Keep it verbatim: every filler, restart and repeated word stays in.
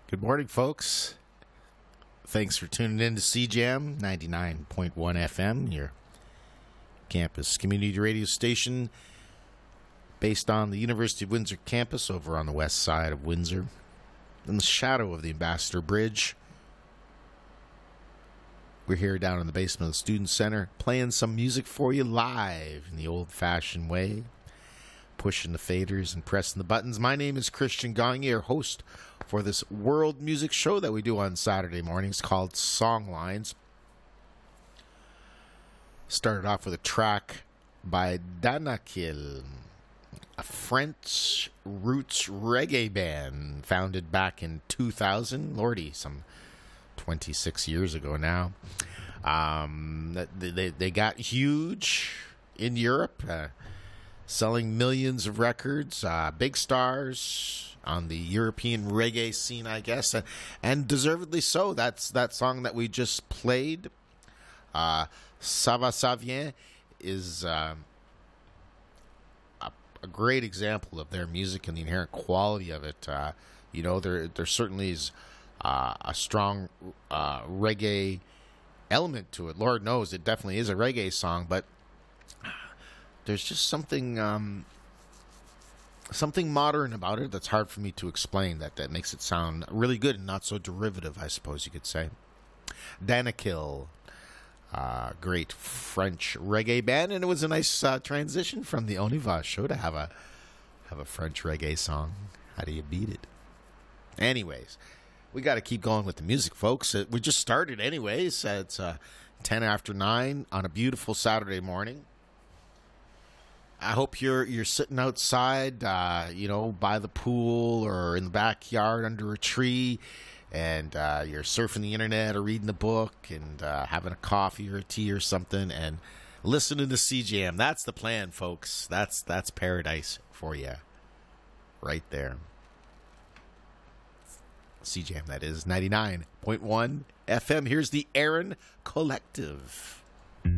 Good morning, folks. Thanks for tuning in to C Jam ninety-nine point one F M, your campus community radio station based on the University of Windsor campus over on the west side of Windsor, in the shadow of the Ambassador Bridge. We're here down in the basement of the Student Center playing some music for you live in the old-fashioned way, pushing the faders and pressing the buttons. My name is Christian Gagne, your host for this world music show that we do on Saturday mornings called Songlines. Started off with a track by Danakil, a French roots reggae band founded back in two thousand. Lordy, some twenty-six years ago now. Um, they, they, they got huge in Europe, uh, selling millions of records, uh, big stars on the European reggae scene, I guess, and, and deservedly so. That's that song that we just played, uh, Ça va, ça vient, is uh, a, a great example of their music and the inherent quality of it. Uh, you know, there there certainly is uh, a strong uh, reggae element to it. Lord knows it definitely is a reggae song, but there's just something um, something modern about it that's hard for me to explain, that, that makes it sound really good and not so derivative, I suppose you could say. Danakil, uh, great French reggae band, and it was a nice uh, transition from the Oniva show to have a have a French reggae song. How do you beat it? Anyways, we got to keep going with the music, folks. Uh, we just started anyways. Uh, it's uh, ten after nine on a beautiful Saturday morning. I hope you're you're sitting outside, uh, you know, by the pool or in the backyard under a tree, and uh, you're surfing the internet or reading a book and uh, having a coffee or a tea or something and listening to C Jam. That's the plan, folks. That's that's paradise for you, right there. C Jam, that is ninety-nine point one F M. Here's the Aaron Collective.